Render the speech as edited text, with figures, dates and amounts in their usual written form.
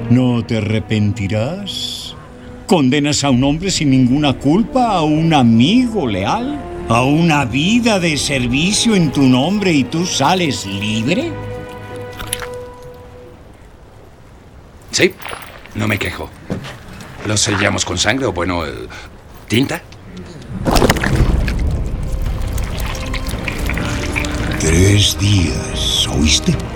¿No te arrepentirás? ¿Condenas a un hombre sin ninguna culpa, a un amigo leal, a una vida de servicio en tu nombre y tú sales libre? Sí, no me quejo. ¿Lo sellamos con sangre o, bueno, tinta? 3 días, ¿oíste?